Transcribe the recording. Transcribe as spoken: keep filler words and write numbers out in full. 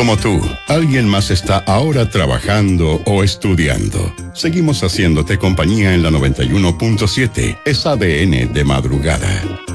como tú, alguien más está ahora trabajando o estudiando. Seguimos haciéndote compañía en la noventa y uno punto siete, es A D N de madrugada.